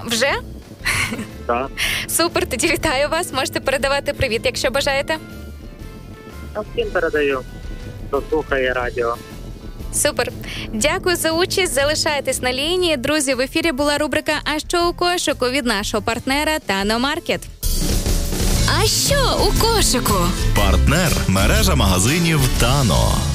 Вже? Так. Супер, тоді вітаю вас. Можете передавати привіт, якщо бажаєте. Всім передаю, хто слухає радіо. Супер. Дякую за участь. Залишайтесь на лінії. Друзі, в ефірі була рубрика «А що у кошику» від нашого партнера Тано Маркет. А що у кошику? Партнер – мережа магазинів Тано.